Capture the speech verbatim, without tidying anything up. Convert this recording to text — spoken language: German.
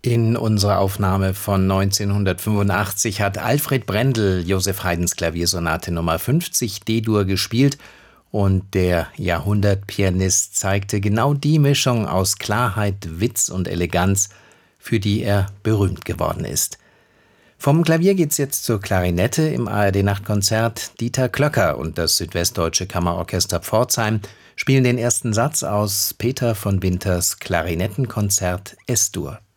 In unserer Aufnahme von neunzehnhundertfünfundachtzig hat Alfred Brendel Joseph Haydns Klaviersonate Nummer fünfzig D-Dur gespielt und der Jahrhundertpianist zeigte genau die Mischung aus Klarheit, Witz und Eleganz, für die er berühmt geworden ist. Vom Klavier geht's jetzt zur Klarinette im A R D-Nachtkonzert. Dieter Klöcker und das Südwestdeutsche Kammerorchester Pforzheim spielen den ersten Satz aus Peter von Winters Klarinettenkonzert Es-Dur.